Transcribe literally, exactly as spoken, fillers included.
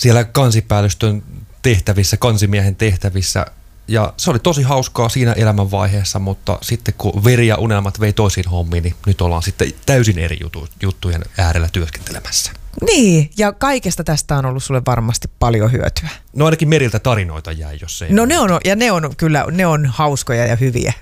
siellä kansipäällystön tehtävissä, kansimiehen tehtävissä. Ja se oli tosi hauskaa siinä elämänvaiheessa, mutta sitten kun veri ja unelmat vei toisiin hommiin, niin nyt ollaan sitten täysin eri jutu, juttujen äärellä työskentelemässä. Niin, ja kaikesta tästä on ollut sulle varmasti paljon hyötyä. No ainakin Meriltä tarinoita jäi, jos ei. No ne on, ja ne on kyllä, ne on hauskoja ja hyviä.